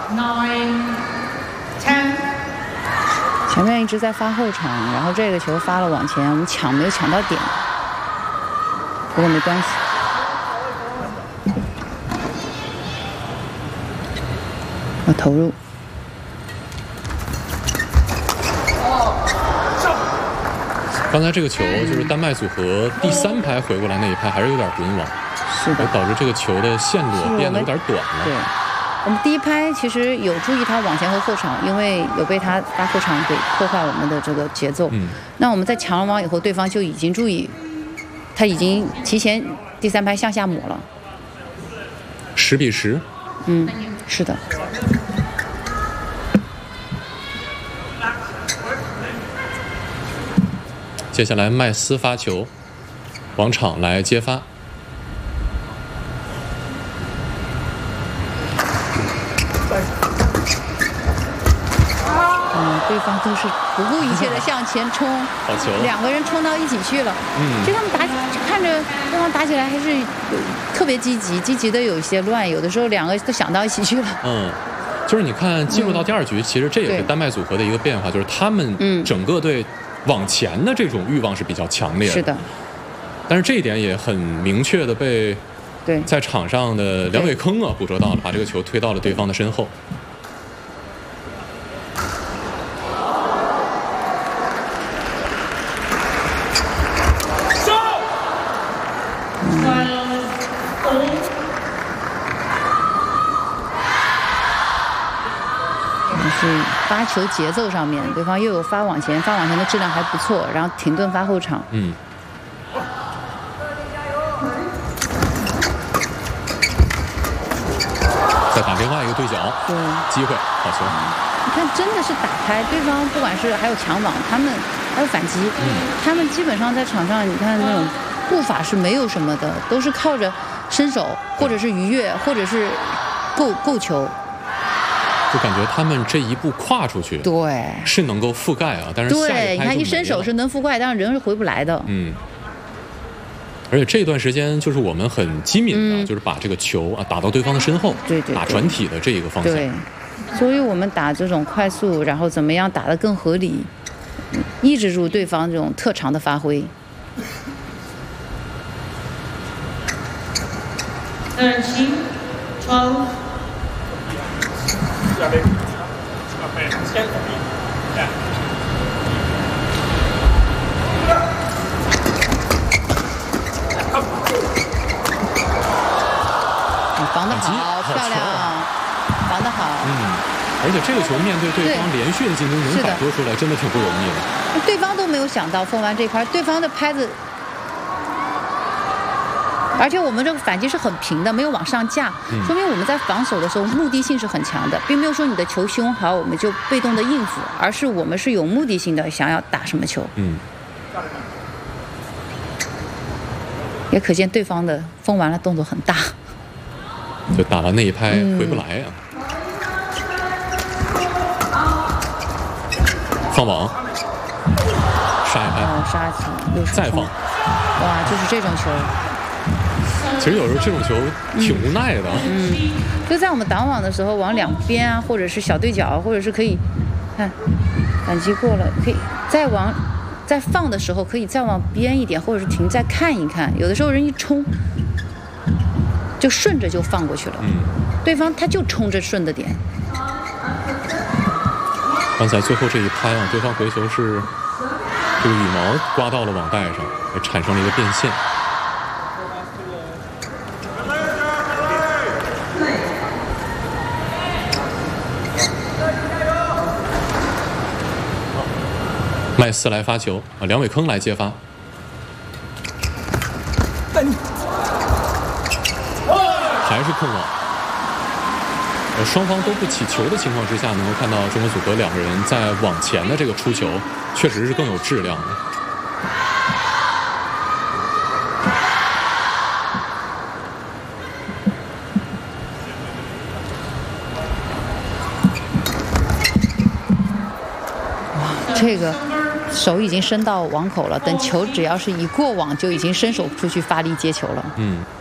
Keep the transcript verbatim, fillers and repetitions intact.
nine, ten。 前面一直在发后场，然后这个球发了往前，我们抢没有抢到点，不过没关系。我投入。 刚才这个球就是丹麦组合第三拍回过来那一拍还是有点滚网， 是的， 导致这个球的线路变得有点短了。 对，我们第一拍其实有注意他往前和后场，因为有被他发后场给破坏我们的这个节奏。 嗯， 那我们在抢了网以后，对方就已经注意，他已经提前第三拍向下抹了。 十比十。 嗯，是的。 接下来麦斯发球，往场来接发。 嗯，对方都是不顾一切的向前冲， 好球， 两个人冲到一起去了。嗯，就他们打，看着对方打起来还是特别积极，积极的有一些乱，有的时候两个都想到一起去了。 嗯。就是你看进入到第二局，嗯、其实这也是丹麦组合的一个变化，就是他们整个队往前的这种欲望是比较强烈的。 是的。 但是这一点也很明确的被对在场上的梁伟铿啊捕捉到了，把这个球推到了对方的身后。 是发球节奏上面，对方又有发往前，发往前的质量还不错，然后停顿发后场。 嗯。再打另外一个对角， 对， 机会，好球。 你看，真的是打开对方，不管是还有抢网，他们还有反击，嗯，他们基本上在场上，你看那种步伐是没有什么的，都是靠着伸手，或者是逾越，或者是够够球。 就感觉他们这一步跨出去， 对， 是能够覆盖啊，但是下对， 一你看一伸手是能覆盖，但是人是回不来的。 嗯，而且这段时间就是我们很机敏的， 嗯、 就是把这个球啊打到对方的身后， 对 对, 对， 打转体的这一个方向。 对，所以我们打这种快速，然后怎么样打得更合理，抑制住对方这种特长的发挥。 thirteen, twelve. 防得好，漂亮，防得好。 嗯，而且这个球面对对方连续的进攻能摆脱出来，真的挺不容易的。 对方都没有想到封完这拍，对方的拍子。而且我们这个反击是很平的，没有往上架， 嗯、 说明我们在防守的时候目的性是很强的，并没有说你的球凶好我们就被动的应付，而是我们是有目的性的想要打什么球。 嗯， 也可见对方的封完了动作很大， 就打完那一拍回不来呀、啊。嗯、放网，杀一拍， 哦，杀起， 再放。 哇，就是这种球。 其实有时候这种球挺无奈的。 嗯，嗯就在我们挡网的时候，往两边啊，或者是小对角，或者是可以看反击过了，可以再往再放的时候，可以再往边一点，或者是停再看一看。有的时候人一冲，就顺着就放过去了。 嗯， 对方他就冲着顺的点。 刚才最后这一拍啊，对方回球是这个羽毛刮到了网带上，也产生了一个变线。麦斯来发球啊，梁伟铿来接发，还是控网。呃，双方都不起球的情况之下，能够看到中国组合两个人在往前的这个出球，确实是更有质量的。 哇，这个手已经伸到网口了，等球只要是一过网，就已经伸手出去发力接球了。 嗯。